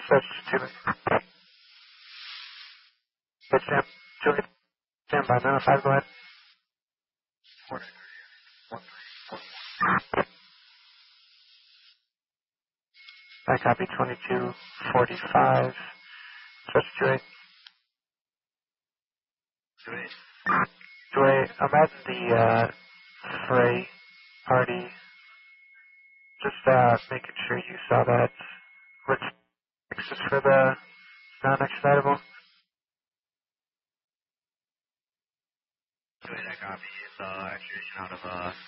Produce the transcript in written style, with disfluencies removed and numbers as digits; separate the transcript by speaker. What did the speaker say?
Speaker 1: That's 2. Hit stand by 905, go ahead. I copy 2245. That's Dre. Dre, I'm at the Frey party. Just making sure you saw that. Which is for the non-excitable?
Speaker 2: Dre, that copy is actually out of